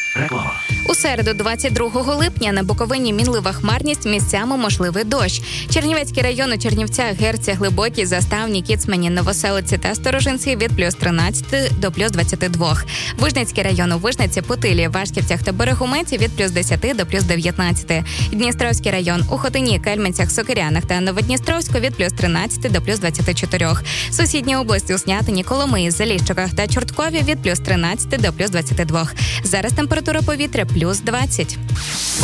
Реклама. У середу, 22 липня, на Буковині мінлива хмарність, місцями можливий дощ. Чернівецький район у Чернівцях, Герці, Глибокій, Заставні, Кіцмані, Новоселиці та Сторожинці від плюс 13 до плюс 22. Вижницький район у Вижниці, Путилі, Вашківцях та Берегометі від плюс 10 до плюс 19. Дністровський район у Хотині, Кельменцях, Сокирянах та Новодністровську від плюс 13 до плюс 24. Сусідні області у Снятині, Коломиї, Заліщиках та Чорткові від плюс 13 до плюс 22. Зараз температура повітря плюс 20.